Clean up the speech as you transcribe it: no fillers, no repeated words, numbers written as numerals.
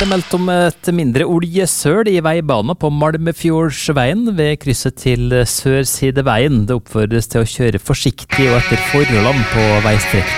Det meldt om et mindre oljesøl i veibana på Malmefjordsveien ved krysset til Sørsideveien. Det oppfordres til å kjøre forsiktig og etter forholdene på veistrekningen.